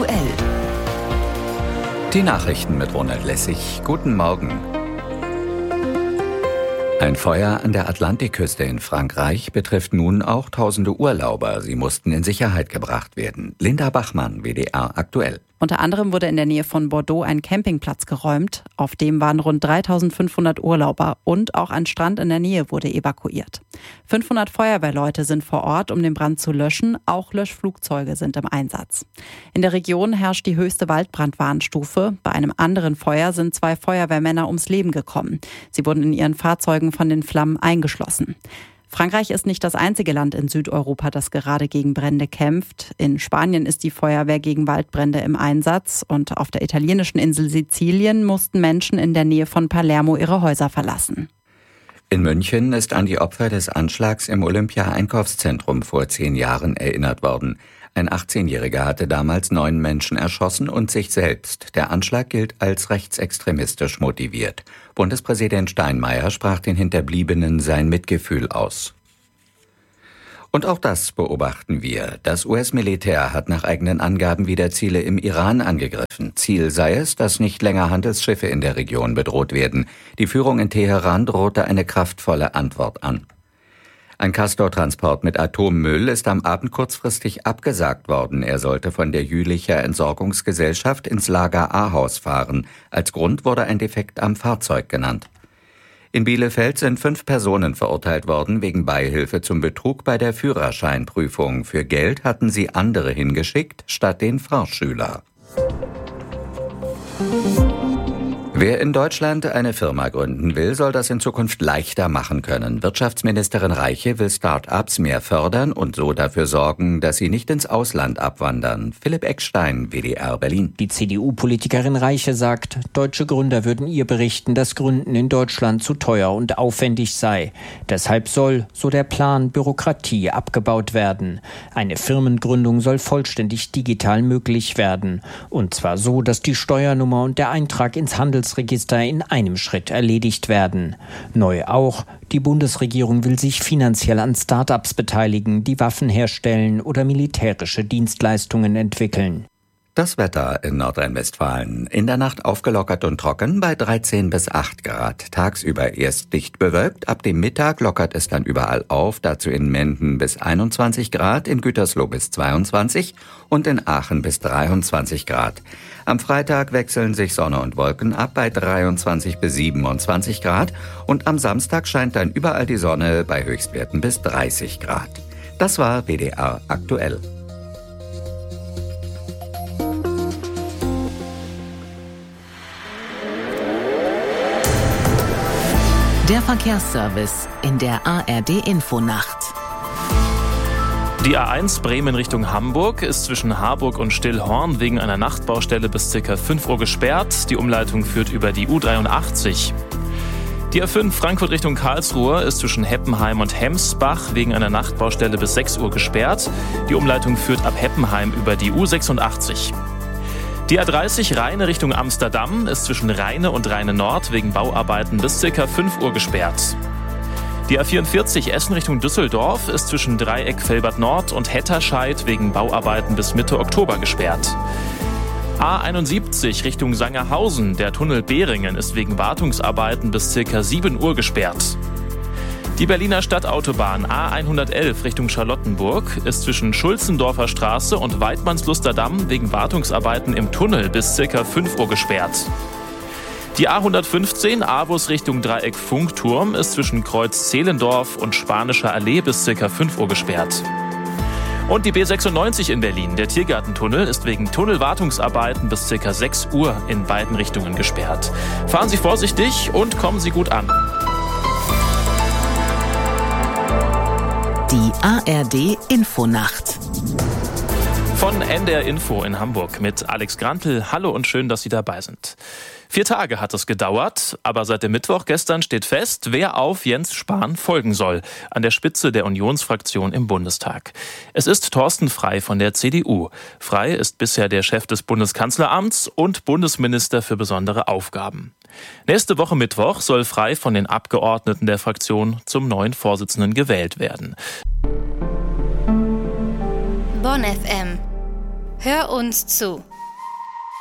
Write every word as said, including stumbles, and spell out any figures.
aktuell. Die Nachrichten mit Ronald Lessig. Guten Morgen. Ein Feuer an der Atlantikküste in Frankreich betrifft nun auch tausende Urlauber. Sie mussten in Sicherheit gebracht werden. Linda Bachmann, W D R aktuell. Unter anderem wurde in der Nähe von Bordeaux ein Campingplatz geräumt. Auf dem waren rund dreitausendfünfhundert Urlauber und auch ein Strand in der Nähe wurde evakuiert. fünfhundert Feuerwehrleute sind vor Ort, um den Brand zu löschen. Auch Löschflugzeuge sind im Einsatz. In der Region herrscht die höchste Waldbrandwarnstufe. Bei einem anderen Feuer sind zwei Feuerwehrmänner ums Leben gekommen. Sie wurden in ihren Fahrzeugen von den Flammen eingeschlossen. Frankreich ist nicht das einzige Land in Südeuropa, das gerade gegen Brände kämpft. In Spanien ist die Feuerwehr gegen Waldbrände im Einsatz und auf der italienischen Insel Sizilien mussten Menschen in der Nähe von Palermo ihre Häuser verlassen. In München ist an die Opfer des Anschlags im Olympia-Einkaufszentrum vor zehn Jahren erinnert worden. Ein achtzehnjähriger hatte damals neun Menschen erschossen und sich selbst. Der Anschlag gilt als rechtsextremistisch motiviert. Bundespräsident Steinmeier sprach den Hinterbliebenen sein Mitgefühl aus. Und auch das beobachten wir. Das U S-Militär hat nach eigenen Angaben wieder Ziele im Iran angegriffen. Ziel sei es, dass nicht länger Handelsschiffe in der Region bedroht werden. Die Führung in Teheran drohte eine kraftvolle Antwort an. Ein Castor-Transport mit Atommüll ist am Abend kurzfristig abgesagt worden. Er sollte von der Jülicher Entsorgungsgesellschaft ins Lager Ahaus fahren. Als Grund wurde ein Defekt am Fahrzeug genannt. In Bielefeld sind fünf Personen verurteilt worden wegen Beihilfe zum Betrug bei der Führerscheinprüfung. Für Geld hatten sie andere hingeschickt, statt den Fahrschüler. Wer in Deutschland eine Firma gründen will, soll das in Zukunft leichter machen können. Wirtschaftsministerin Reiche will Start-ups mehr fördern und so dafür sorgen, dass sie nicht ins Ausland abwandern. Philipp Eckstein, W D R Berlin. Die C D U-Politikerin Reiche sagt, deutsche Gründer würden ihr berichten, dass Gründen in Deutschland zu teuer und aufwendig sei. Deshalb soll, so der Plan, Bürokratie abgebaut werden. Eine Firmengründung soll vollständig digital möglich werden. Und zwar so, dass die Steuernummer und der Eintrag ins Handelsregister in einem Schritt erledigt werden. Neu auch, die Bundesregierung will sich finanziell an Start-ups beteiligen, die Waffen herstellen oder militärische Dienstleistungen entwickeln. Das Wetter in Nordrhein-Westfalen. In der Nacht aufgelockert und trocken bei dreizehn bis acht Grad. Tagsüber erst dicht bewölkt. Ab dem Mittag lockert es dann überall auf. Dazu in Menden bis einundzwanzig Grad, in Gütersloh bis zweiundzwanzig und in Aachen bis dreiundzwanzig Grad. Am Freitag wechseln sich Sonne und Wolken ab bei dreiundzwanzig bis siebenundzwanzig Grad. Und am Samstag scheint dann überall die Sonne bei Höchstwerten bis dreißig Grad. Das war W D R aktuell. Der Verkehrsservice in der A R D-Infonacht. Die A eins Bremen Richtung Hamburg ist zwischen Harburg und Stillhorn wegen einer Nachtbaustelle bis ca. fünf Uhr gesperrt. Die Umleitung führt über die U dreiundachtzig. Die A fünf Frankfurt Richtung Karlsruhe ist zwischen Heppenheim und Hemsbach wegen einer Nachtbaustelle bis sechs Uhr gesperrt. Die Umleitung führt ab Heppenheim über die U sechsundachtzig. Die A dreißig Rheine Richtung Amsterdam ist zwischen Rheine und Rheine Nord wegen Bauarbeiten bis ca. fünf Uhr gesperrt. Die A vierundvierzig Essen Richtung Düsseldorf ist zwischen Dreieck Velbert Nord und Hetterscheid wegen Bauarbeiten bis Mitte Oktober gesperrt. A einundsiebzig Richtung Sangerhausen, der Tunnel Behringen, ist wegen Wartungsarbeiten bis ca. sieben Uhr gesperrt. Die Berliner Stadtautobahn A hundertelf Richtung Charlottenburg ist zwischen Schulzendorfer Straße und Weidmannsluster Damm wegen Wartungsarbeiten im Tunnel bis ca. fünf Uhr gesperrt. Die A hundertfünfzehn Avus Richtung Dreieck Funkturm ist zwischen Kreuz Zehlendorf und Spanischer Allee bis ca. fünf Uhr gesperrt. Und die B sechsundneunzig in Berlin, der Tiergartentunnel, ist wegen Tunnelwartungsarbeiten bis ca. sechs Uhr in beiden Richtungen gesperrt. Fahren Sie vorsichtig und kommen Sie gut an. Die A R D-Infonacht. Von N D R Info in Hamburg mit Alex Grantl. Hallo und schön, dass Sie dabei sind. Vier Tage hat es gedauert, aber seit dem Mittwoch gestern steht fest, wer auf Jens Spahn folgen soll, an der Spitze der Unionsfraktion im Bundestag. Es ist Thorsten Frey von der C D U. Frey ist bisher der Chef des Bundeskanzleramts und Bundesminister für besondere Aufgaben. Nächste Woche Mittwoch soll Frey von den Abgeordneten der Fraktion zum neuen Vorsitzenden gewählt werden. Bonn F M. Hör uns zu.